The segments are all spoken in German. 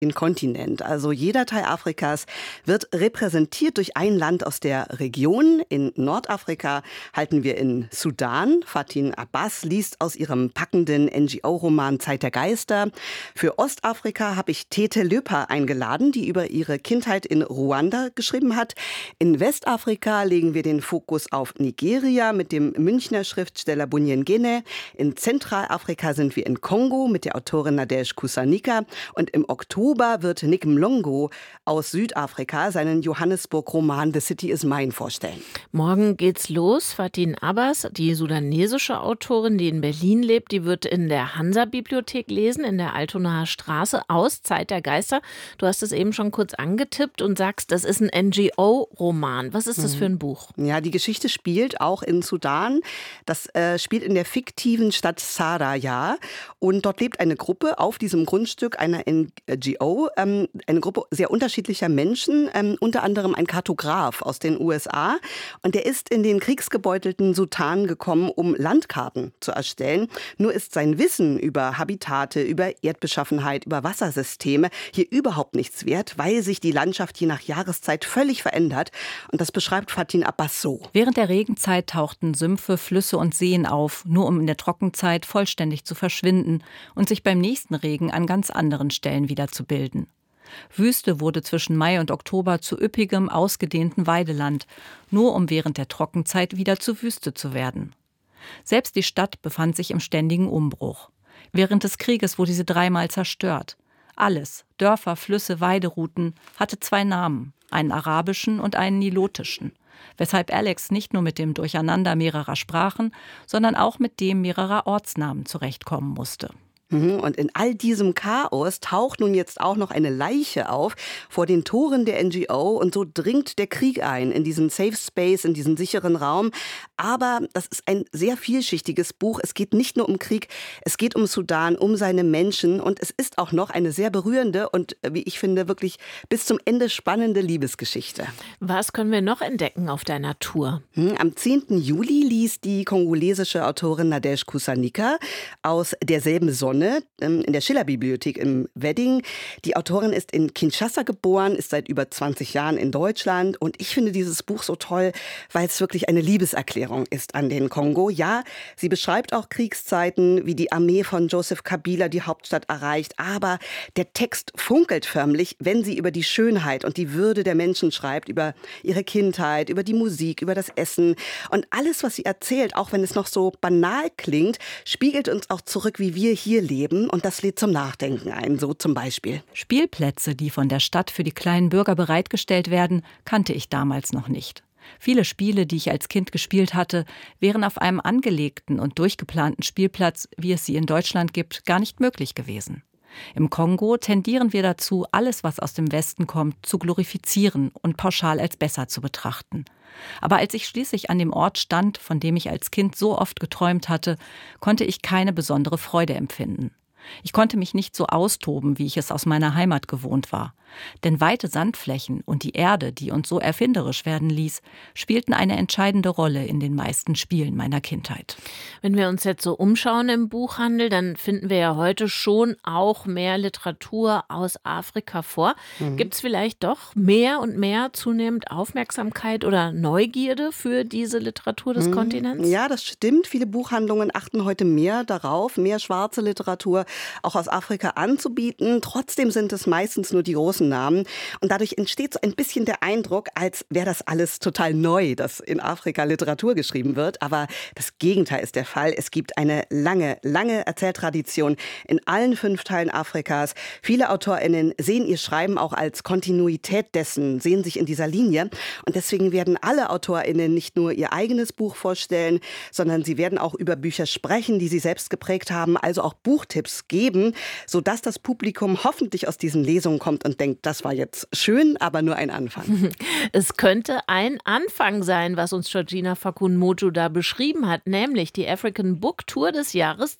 den Kontinent. Also jeder Teil Afrikas wird repräsentiert durch ein Land aus der Region. In Nordafrika halten wir in Sudan. Fatin Abbas liest aus ihrem packenden NGO-Roman Zeit der Geister. Für Ostafrika habe ich Tete Löper eingeladen, die über ihre Kindheit in Ruanda geschrieben hat. In Westafrika legen wir den Fokus auf Nigeria mit dem Münchner Schriftsteller Bunyengene. In Zentralafrika sind wir in Kongo mit der Autorin Nadege Kusanika. Und im Oktober wird Nick Mlongo aus Südafrika seinen Johannesburg-Roman The City is Mine vorstellen. Morgen geht's los. Fatin Abbas, die sudanesische Autorin, die in Berlin lebt, die wird in der Hansa-Bibliothek lesen, in der Altonaer Straße, aus Zeit der Geister. Du hast es eben schon kurz angetippt und sagst, das ist ein NGO-Roman. Was ist das für ein Buch? Ja, die Geschichte spielt auch in Sudan. Das spielt in der fiktiven Stadt Saraya. Und dort lebt eine Gruppe auf diesem Grundstück einer NGO, eine Gruppe sehr unterschiedlicher Menschen, unter anderem ein Kartograf aus den USA. Und der ist in den kriegsgebeutelten Sudan gekommen, um Landkarten zu erstellen. Nur ist sein Wissen über Habitate, über Erdbeschaffenheit, über Wassersysteme hier überhaupt nichts wert, weil sich die Landschaft je nach Jahreszeit völlig verändert. Und das beschreibt Fatin Abbas so. Während der Regenzeit tauchten Sümpfe, Flüsse und Seen auf, nur um in der Trockenzeit vollständig zu verschwinden und sich beim nächsten Regen an ganz anderen Stellen wieder zu bilden. Wüste wurde zwischen Mai und Oktober zu üppigem, ausgedehnten Weideland, nur um während der Trockenzeit wieder zu Wüste zu werden. Selbst die Stadt befand sich im ständigen Umbruch. Während des Krieges wurde sie 3-mal zerstört. Alles, Dörfer, Flüsse, Weiderouten, hatte 2 Namen, einen arabischen und einen nilotischen. Weshalb Alex nicht nur mit dem Durcheinander mehrerer Sprachen, sondern auch mit dem mehrerer Ortsnamen zurechtkommen musste. Und in all diesem Chaos taucht nun jetzt auch noch eine Leiche auf vor den Toren der NGO und so dringt der Krieg ein in diesen Safe Space, in diesen sicheren Raum. Aber das ist ein sehr vielschichtiges Buch. Es geht nicht nur um Krieg, es geht um Sudan, um seine Menschen und es ist auch noch eine sehr berührende und, wie ich finde, wirklich bis zum Ende spannende Liebesgeschichte. Was können wir noch entdecken auf deiner Tour? Am 10. Juli liest die kongolesische Autorin Nadege Kusanika aus derselben Sonne in der Schiller-Bibliothek im Wedding. Die Autorin ist in Kinshasa geboren, ist seit über 20 Jahren in Deutschland. Und ich finde dieses Buch so toll, weil es wirklich eine Liebeserklärung ist an den Kongo. Ja, sie beschreibt auch Kriegszeiten, wie die Armee von Joseph Kabila die Hauptstadt erreicht. Aber der Text funkelt förmlich, wenn sie über die Schönheit und die Würde der Menschen schreibt, über ihre Kindheit, über die Musik, über das Essen. Und alles, was sie erzählt, auch wenn es noch so banal klingt, spiegelt uns auch zurück, wie wir hier leben. Und das lädt zum Nachdenken ein, so zum Beispiel. Spielplätze, die von der Stadt für die kleinen Bürger bereitgestellt werden, kannte ich damals noch nicht. Viele Spiele, die ich als Kind gespielt hatte, wären auf einem angelegten und durchgeplanten Spielplatz, wie es sie in Deutschland gibt, gar nicht möglich gewesen. Im Kongo tendieren wir dazu, alles, was aus dem Westen kommt, zu glorifizieren und pauschal als besser zu betrachten. Aber als ich schließlich an dem Ort stand, von dem ich als Kind so oft geträumt hatte, konnte ich keine besondere Freude empfinden. Ich konnte mich nicht so austoben, wie ich es aus meiner Heimat gewohnt war. Denn weite Sandflächen und die Erde, die uns so erfinderisch werden ließ, spielten eine entscheidende Rolle in den meisten Spielen meiner Kindheit. Wenn wir uns jetzt so umschauen im Buchhandel, dann finden wir ja heute schon auch mehr Literatur aus Afrika vor. Gibt es vielleicht doch mehr und mehr zunehmend Aufmerksamkeit oder Neugierde für diese Literatur des Kontinents? Ja, das stimmt. Viele Buchhandlungen achten heute mehr darauf, mehr schwarze Literatur auch aus Afrika anzubieten. Trotzdem sind es meistens nur die großen Namen. Und dadurch entsteht so ein bisschen der Eindruck, als wäre das alles total neu, dass in Afrika Literatur geschrieben wird. Aber das Gegenteil ist der Fall. Es gibt eine lange, lange Erzähltradition in allen 5 Teilen Afrikas. Viele AutorInnen sehen ihr Schreiben auch als Kontinuität dessen, sehen sich in dieser Linie. Und deswegen werden alle AutorInnen nicht nur ihr eigenes Buch vorstellen, sondern sie werden auch über Bücher sprechen, die sie selbst geprägt haben, also auch Buchtipps geben, sodass das Publikum hoffentlich aus diesen Lesungen kommt und denkt, das war jetzt schön, aber nur ein Anfang. Es könnte ein Anfang sein, was uns Georgina Fakunmojo da beschrieben hat, nämlich die African Book Tour des Jahres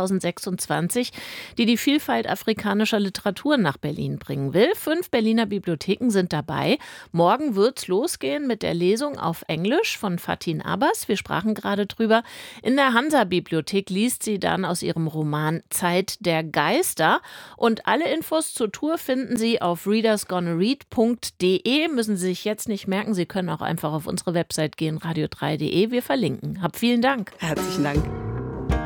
2026, die die Vielfalt afrikanischer Literatur nach Berlin bringen will. 5 Berliner Bibliotheken sind dabei. Morgen wird's losgehen mit der Lesung auf Englisch von Fatin Abbas. Wir sprachen gerade drüber. In der Hansa-Bibliothek liest sie dann aus ihrem Roman Zeit Zeit der Geister. Und alle Infos zur Tour finden Sie auf readersgonnaread.de. Müssen Sie sich jetzt nicht merken, Sie können auch einfach auf unsere Website gehen, radio3.de. Wir verlinken. Vielen Dank. Herzlichen Dank.